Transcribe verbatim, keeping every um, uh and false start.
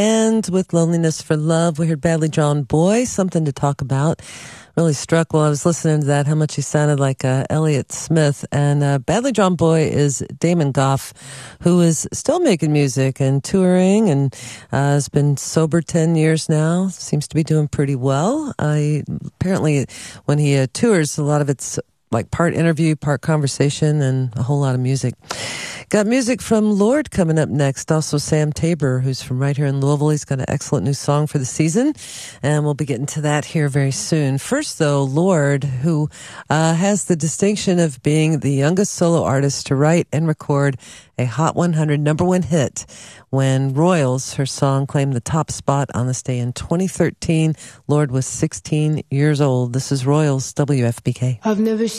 And with Loneliness for Love, we heard Badly Drawn Boy, Something to Talk About. Really struck while I was listening to that how much he sounded like uh, Elliott Smith. And uh, Badly Drawn Boy is Damon Gough, who is still making music and touring and uh, has been sober ten years now. Seems to be doing pretty well. Uh, apparently, when he uh, tours, a lot of it's like part interview, part conversation, and a whole lot of music. Got music from Lorde coming up next. Also Sam Tabor, who's from right here in Louisville. He's got an excellent new song for the season, and we'll be getting to that here very soon. First, though, Lorde, who uh, has the distinction of being the youngest solo artist to write and record a Hot one hundred number one hit when Royals, her song, claimed the top spot on this day in twenty thirteen. Lorde was sixteen years old. This is Royals, W F B K. I've never